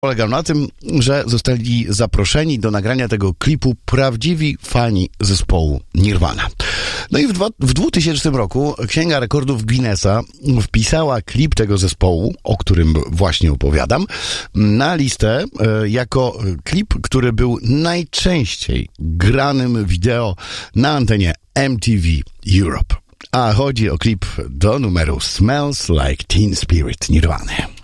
Polegał na tym, że zostali zaproszeni do nagrania tego klipu prawdziwi fani zespołu Nirvana. No i w 2000 roku Księga Rekordów Guinnessa wpisała klip tego zespołu, o którym właśnie opowiadam, na listę jako klip, który był najczęściej granym wideo na antenie MTV Europe. A chodzi o klip do numeru Smells Like Teen Spirit Nirvany.